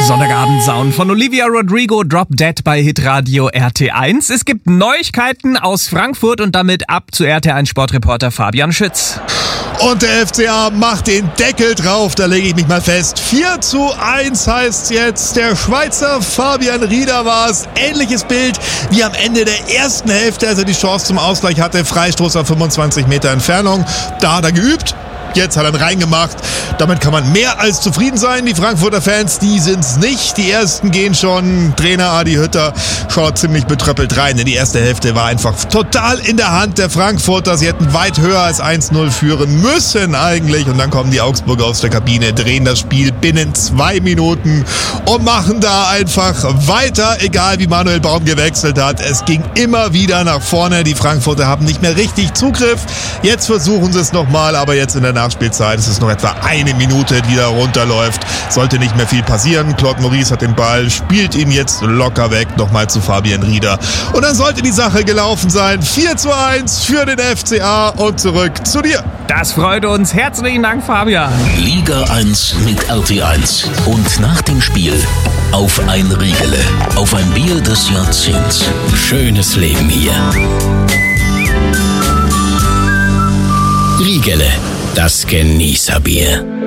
Sonntagabend-Sound von Olivia Rodrigo, Drop Dead bei Hitradio RT1. Es gibt Neuigkeiten aus Frankfurt und damit ab zu RT1-Sportreporter Fabian Schütz. Und der FCA macht den Deckel drauf, da lege ich mich mal fest. 4:1 heißt jetzt, der Schweizer Fabian Rieder war es. Ähnliches Bild wie am Ende der ersten Hälfte, als er die Chance zum Ausgleich hatte. Freistoß auf 25 Meter Entfernung. Da hat er geübt. Jetzt hat er ihn reingemacht. Damit kann man mehr als zufrieden sein. Die Frankfurter Fans, die sind's nicht. Die ersten gehen schon. Trainer Adi Hütter schaut ziemlich betröppelt rein. Denn die erste Hälfte war einfach total in der Hand der Frankfurter. Sie hätten weit höher als 1:0 führen müssen eigentlich. Und dann kommen die Augsburger aus der Kabine, drehen das Spiel binnen 2 Minuten und machen da einfach weiter. Egal wie Manuel Baum gewechselt hat. Es ging immer wieder nach vorne. Die Frankfurter haben nicht mehr richtig Zugriff. Jetzt versuchen sie es nochmal, aber jetzt in der Nachspielzeit. Es ist noch etwa 1 Minute, die da runterläuft. Sollte nicht mehr viel passieren. Claude Maurice hat den Ball, spielt ihn jetzt locker weg. Nochmal zu Fabian Rieder. Und dann sollte die Sache gelaufen sein. 4:1 für den FCA und zurück zu dir. Das freut uns. Herzlichen Dank, Fabian. Liga 1 mit RT1. Und nach dem Spiel auf ein Riegele. Auf ein Bier des Jahrzehnts. Schönes Leben hier. Riegele. Das Genießerbier.